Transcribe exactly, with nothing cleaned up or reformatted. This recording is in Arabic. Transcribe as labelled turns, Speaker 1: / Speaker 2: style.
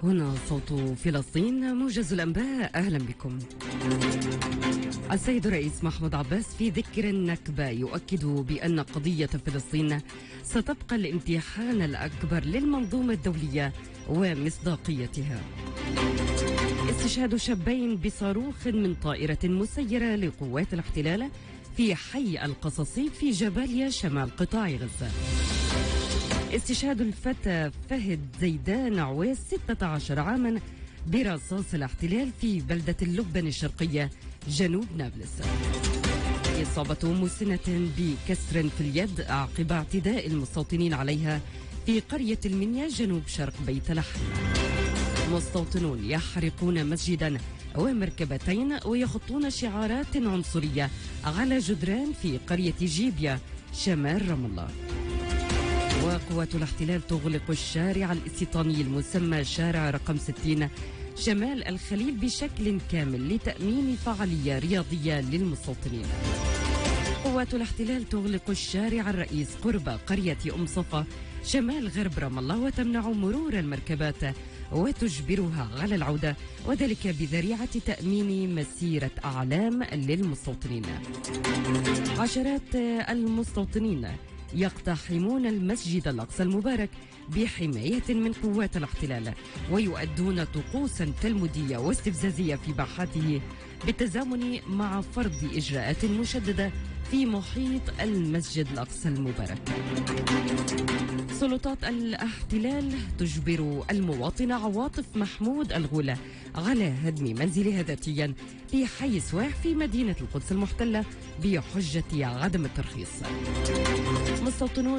Speaker 1: هنا صوت فلسطين، موجز الأنباء. أهلا بكم. السيد الرئيس محمود عباس في ذكر النكبة يؤكد بأن قضية فلسطين ستبقى الامتحان الأكبر للمنظومة الدولية ومصداقيتها. استشهاد شابين بصاروخ من طائرة مسيرة لقوات الاحتلال في حي القصصي في جباليا شمال قطاع غزة. استشهاد الفتى فهد زيدان عويس ستة عشر عاما برصاص الاحتلال في بلدة اللبن الشرقية جنوب نابلس. إصابة مسنة بكسر في اليد عقب اعتداء المستوطنين عليها في قرية المنيا جنوب شرق بيت لحم. مستوطنون يحرقون مسجدا ومركبتين ويخطون شعارات عنصرية على جدران في قرية جيبيا شمال رام الله. وقوات الاحتلال تغلق الشارع الاستيطاني المسمى شارع رقم ستين شمال الخليل بشكل كامل لتأمين فعالية رياضية للمستوطنين. قوات الاحتلال تغلق الشارع الرئيس قرب قرية أم صفا شمال غرب رام الله وتمنع مرور المركبات وتجبرها على العودة، وذلك بذريعة تأمين مسيرة أعلام للمستوطنين. عشرات المستوطنين يقتحمون المسجد الأقصى المبارك بحماية من قوات الاحتلال ويؤدون طقوسا تلمودية واستفزازية في باحاته بالتزامن مع فرض إجراءات مشددة في محيط المسجد الأقصى المبارك. سلطات الاحتلال تجبر المواطن عواطف محمود الغولة على هدم منزلها ذاتيا في حي سواح في مدينة القدس المحتلة بحجة عدم الترخيص. مستوطنون